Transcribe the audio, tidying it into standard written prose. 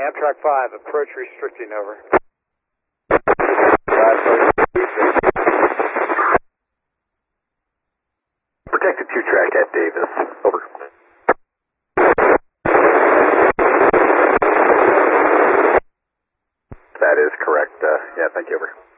Amtrak 5, approach restricting, over. Protected 2-track at Davis, over. That is correct. Yeah, thank you, over.